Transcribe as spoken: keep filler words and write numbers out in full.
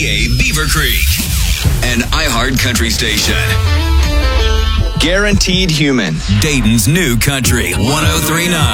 A Beaver Creek, an iHeart country station. Guaranteed Human. Dayton's new country, one oh three point nine.